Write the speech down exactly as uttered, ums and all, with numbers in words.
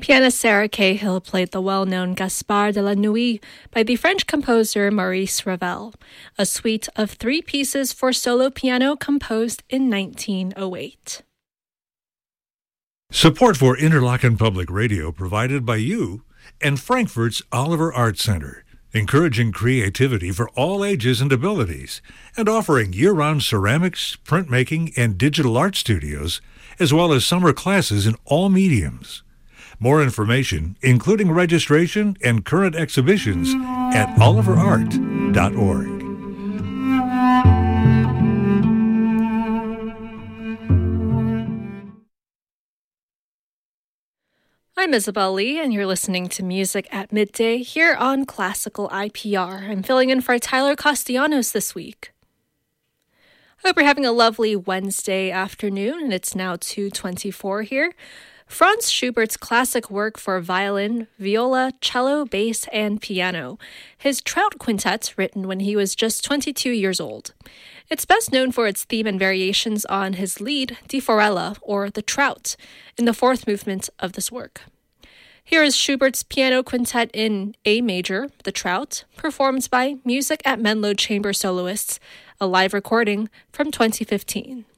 Pianist Sarah Cahill played the well-known Gaspard de la Nuit by the French composer Maurice Ravel, a suite of three pieces for solo piano composed in nineteen oh eight. Support for Interlochen Public Radio provided by you and Frankfurt's Oliver Art Center, encouraging creativity for all ages and abilities, and offering year-round ceramics, printmaking, and digital art studios, as well as summer classes in all mediums. More information, including registration and current exhibitions, at oliver art dot org. I'm Isabel Lee, and you're listening to Music at Midday here on Classical I P R. I'm filling in for Tyler Castellanos this week. I hope you're having a lovely Wednesday afternoon, and it's now two twenty-four here. Franz Schubert's classic work for violin, viola, cello, bass, and piano. His Trout Quintet, written when he was just twenty-two years old. It's best known for its theme and variations on his lead, Die Forelle, or The Trout, in the fourth movement of this work. Here is Schubert's Piano Quintet in A major, The Trout, performed by Music at Menlo Chamber Soloists, a live recording from twenty fifteen.